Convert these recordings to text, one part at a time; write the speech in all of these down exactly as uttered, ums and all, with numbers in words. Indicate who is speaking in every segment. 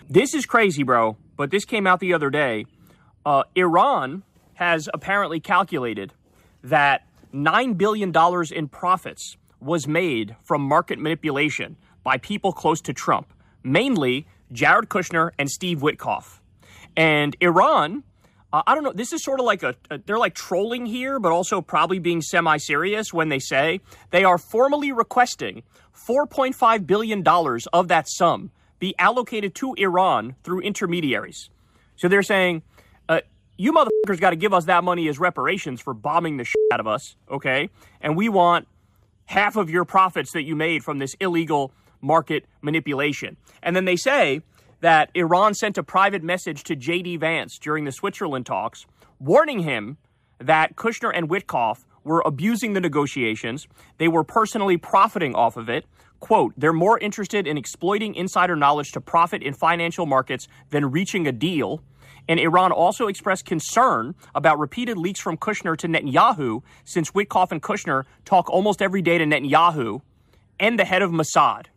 Speaker 1: This is crazy, bro, but this came out the other day. Uh, Iran has apparently calculated that nine billion dollars in profits was made from market manipulation by people close to Trump, mainly Jared Kushner and Steve Witkoff. And Iran, uh, I don't know, this is sort of like a, a, they're like trolling here, but also probably being semi-serious when they say they are formally requesting four point five billion dollars of that sum be allocated to Iran through intermediaries. So they're saying, uh, you motherfuckers got to give us that money as reparations for bombing the shit out of us, okay? And we want half of your profits that you made from this illegal market manipulation. And then they say that Iran sent a private message to J D Vance during the Switzerland talks, warning him that Kushner and Witkoff were abusing the negotiations. They were personally profiting off of it. Quote, they're more interested in exploiting insider knowledge to profit in financial markets than reaching a deal. And Iran also expressed concern about repeated leaks from Kushner to Netanyahu, since Witkoff and Kushner talk almost every day to Netanyahu and the head of Mossad.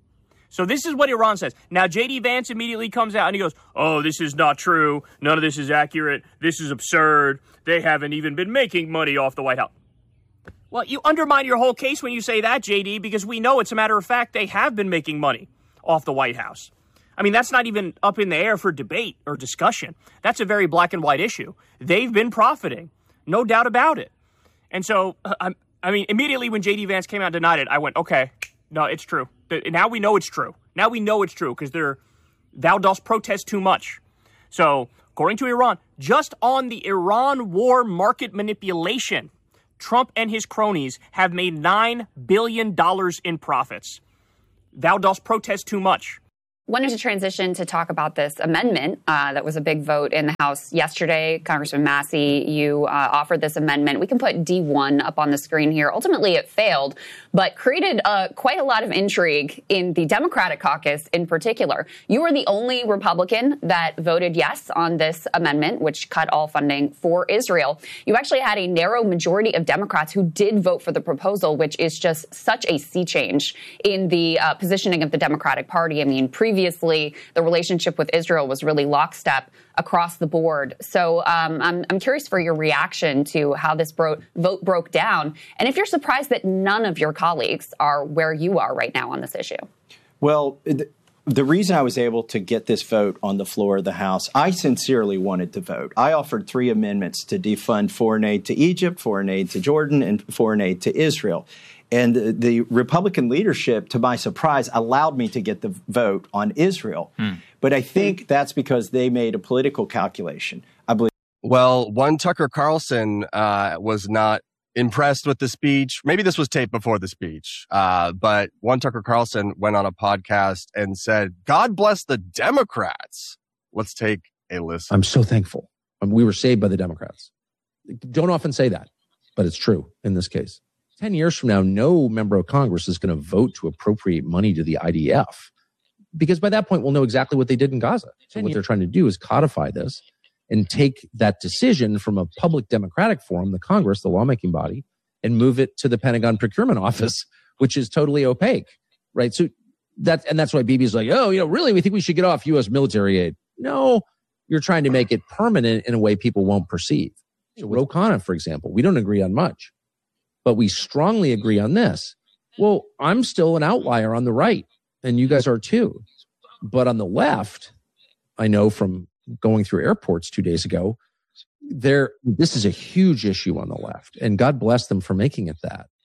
Speaker 1: So this is what Iran says. Now, J D Vance immediately comes out and he goes, oh, this is not true. None of this is accurate. This is absurd. They haven't even been making money off the White House. Well, you undermine your whole case when you say that, J D, because we know, it's a matter of fact, they have been making money off the White House. I mean, that's not even up in the air for debate or discussion. That's a very black and white issue. They've been profiting, no doubt about it. And so, I, I mean, immediately when J D Vance came out and denied it, I went, okay, no, it's true. Now we know it's true. Now we know it's true because they're, thou dost protest too much. So, according to Iran, just on the Iran war market manipulation, Trump and his cronies have made nine billion dollars in profits. Thou dost protest too much.
Speaker 2: Wanted to transition to talk about this amendment uh, that was a big vote in the House yesterday. Congressman Massey, you uh, offered this amendment. We can put D one up on the screen here. Ultimately, it failed, but created uh, quite a lot of intrigue in the Democratic caucus in particular. You were the only Republican that voted yes on this amendment, which cut all funding for Israel. You actually had a narrow majority of Democrats who did vote for the proposal, which is just such a sea change in the uh, positioning of the Democratic Party. I mean, previously, Previously, the relationship with Israel was really lockstep across the board. So um, I'm, I'm curious for your reaction to how this bro- vote broke down, and if you're surprised that none of your colleagues are where you are right now on this issue.
Speaker 3: Well, th- the reason I was able to get this vote on the floor of the House, I sincerely wanted to vote. I offered three amendments to defund foreign aid to Egypt, foreign aid to Jordan, and foreign aid to Israel. And the, the Republican leadership, to my surprise, allowed me to get the vote on Israel. Hmm. But I think that's because they made a political calculation. I believe.
Speaker 4: Well, one Tucker Carlson uh, was not impressed with the speech. Maybe this was taped before the speech. Uh, but one Tucker Carlson went on a podcast and said, God bless the Democrats. Let's take a listen.
Speaker 5: I'm so thankful. I mean, we were saved by the Democrats. Don't often say that, but it's true in this case. Ten years from now, no member of Congress is going to vote to appropriate money to the I D F, because by that point, we'll know exactly what they did in Gaza. So what they're trying to do is codify this and take that decision from a public democratic forum, the Congress, the lawmaking body, and move it to the Pentagon Procurement Office, which is totally opaque, right? So that, and that's why Bibi's like, oh, you know, really, we think we should get off U S military aid. No, you're trying to make it permanent in a way people won't perceive. So with Ro Khanna, for example, we don't agree on much, but we strongly agree on this. Well, I'm still an outlier on the right, and you guys are too. But on the left, I know from going through airports two days ago, there, this is a huge issue on the left, and God bless them for making it that.